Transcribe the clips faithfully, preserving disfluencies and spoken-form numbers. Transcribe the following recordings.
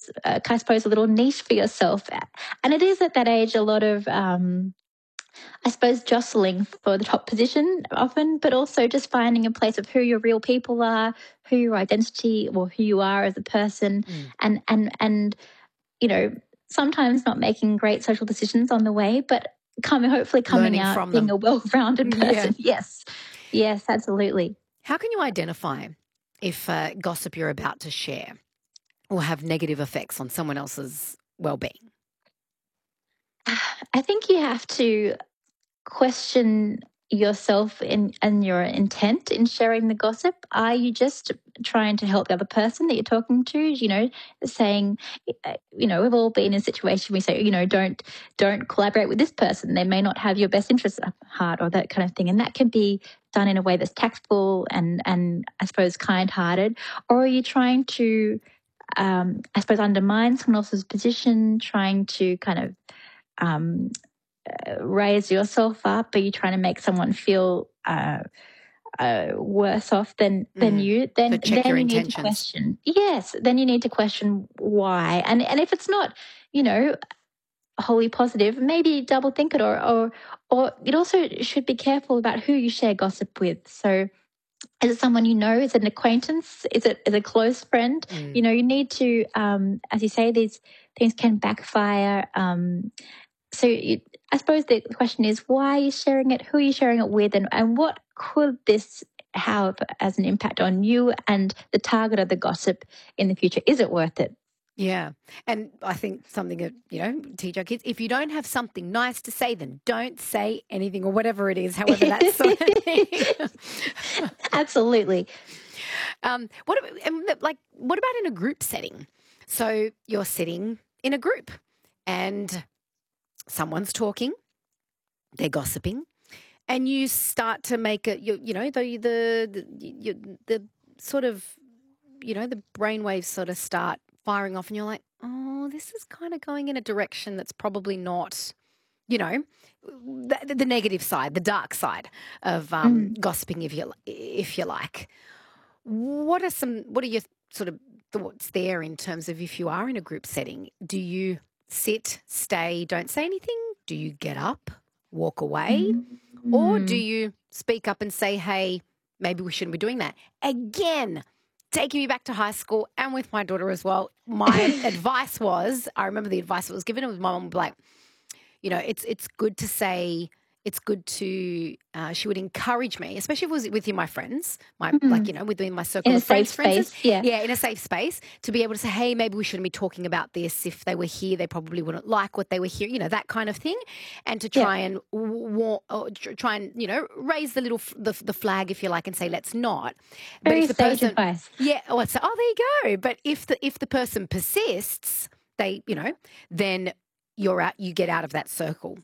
this, uh, I suppose, a little niche for yourself. And it is at that age a lot of, um, I suppose, jostling for the top position often, but also just finding a place of who your real people are, who your identity or who you are as a person, Mm. and and and you know, sometimes not making great social decisions on the way, but coming, hopefully coming Learning out from being them. a well-rounded Yeah. person. Yes, yes, absolutely. How can you identify if uh, gossip you're about to share will have negative effects on someone else's well-being? I think you have to question yourself in and your intent in sharing the gossip. Are you just trying to help the other person that you're talking to? You know, saying, uh, you know, we've all been in a situation we say, you know, don't don't collaborate with this person. They may not have your best interests at heart, or that kind of thing. And that can be done in a way that's tactful and and I suppose kind-hearted. Or are you trying to, um, I suppose, undermine someone else's position, trying to kind of um, raise yourself up? Are you trying to make someone feel uh, uh, worse off than than Mm. you? So Then check then your you need to intentions. question. Yes, then you need to question why. And and if it's not, you know, wholly positive, maybe double think it, or or or it also should be careful about who you share gossip with. So is it someone you know? Is it an acquaintance? Is it is a close friend? Mm. You know, you need to, um, as you say, these things can backfire. Um, so you, I suppose the question is, why are you sharing it? Who are you sharing it with? And, and what could this have as an impact on you and the target of the gossip in the future? Is it worth it? Yeah. And I think something that, you know, teach our kids, if you don't have something nice to say, then don't say anything, or whatever it is, however that sort of thing. Absolutely. Um, what about, and like, what about in a group setting? So you're sitting in a group and someone's talking, they're gossiping, and you start to make it, you, you know, the, the, the, you, the sort of, you know, the brainwaves sort of start firing off, and you're like, oh, this is kind of going in a direction that's probably not, you know, the, the negative side, the dark side of um, Mm. gossiping, if you if you like. What are some? What are your sort of thoughts there in terms of if you are in a group setting? Do you sit, stay, don't say anything? Do you get up, walk away, or do Mm. you speak up and say, "Hey, maybe we shouldn't be doing that"? Again, taking me back to high school and with my daughter as well. My advice was, I remember the advice that was given. It was my mom would be like, you know, it's it's good to say, it's good to, uh, she would encourage me, especially if it was within my friends, my, like, Mm. you know, within my circle In a of safe friends, for instance. space, yeah. Yeah, in a safe space, to be able to say, hey, maybe we shouldn't be talking about this. If they were here, they probably wouldn't like what they were hearing, you know, that kind of thing. And to Yeah. try and, wa- or tr- try and, you know, raise the little, f- the, the flag, if you like, and say, let's not. But Very if the sage person, advice. yeah, oh, it's, oh, there you go. But if the, if the person persists, they, you know, then you're out, you get out of that circle.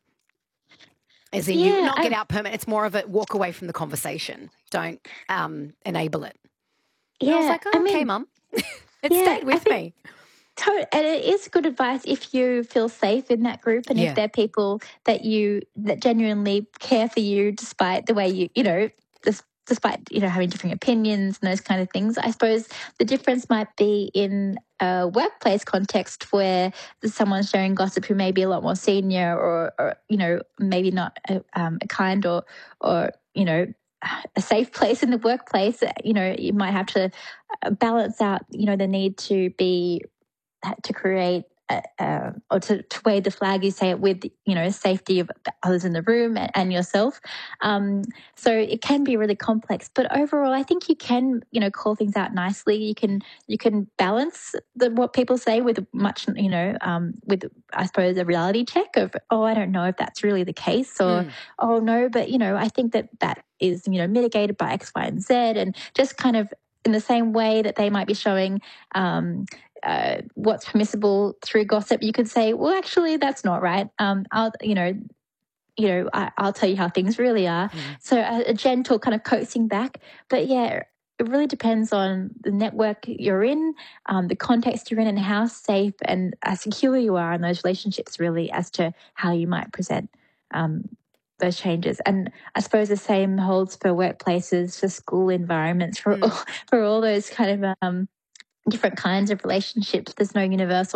As in, you Yeah, not get I, out permanent. It's more of a walk away from the conversation. Don't um, enable it. And I was yeah. like, I oh, okay, mean, mum. It yeah, stayed I with think me. to- and it is good advice if you feel safe in that group, and if Yeah. they're people that you that genuinely care for you, despite the way you you know, des- despite you know having different opinions and those kind of things. I suppose the difference might be in a workplace context where there's someone sharing gossip who may be a lot more senior, or, or you know, maybe not a, um, a kind or or you know a safe place in the workplace. You know, you might have to uh, balance out you know the need to be to create uh, uh, or to, to wave the flag, you say it with, you know, safety of others in the room and, and yourself. Um, so it can be really complex, but overall, I think you can, you know, call things out nicely. You can you can balance the, what people say with much, you know, um, with I suppose a reality check of, oh, I don't know if that's really the case, or Mm. oh no, but you know, I think that that is you know mitigated by X, Y, and Z, and just kind of in the same way that they might be showing. Um, uh, what's permissible through gossip, you could say, well, actually, that's not right. Um, I'll, you know, you know, I, I'll tell you how things really are. Mm. So a, a gentle kind of coaxing back. But yeah, it really depends on the network you're in, um, the context you're in, and how safe and uh, secure you are in those relationships, really, as to how you might present um, those changes. And I suppose the same holds for workplaces, for school environments, for Mm. all, for all those kind of um, different kinds of relationships. There's no universal